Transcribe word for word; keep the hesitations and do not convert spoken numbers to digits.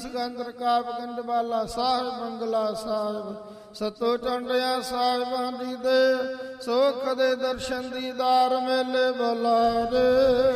ਸੀਸ ਗੰਧ ਰਕਾਬ ਗੰਡਵਾਲਾ ਸਾਹਿਬ ਬੰਗਲਾ ਸਾਹਿਬ ਸਤੋ ਟੰਡਿਆ ਸਾਹਿਬਾਂ ਦੀ ਦੇ ਸੋ ਕਦੇ ਦਰਸ਼ਨ ਦੀਦਾਰ ਮੇਲੇ ਬੁਲਾਰੇ।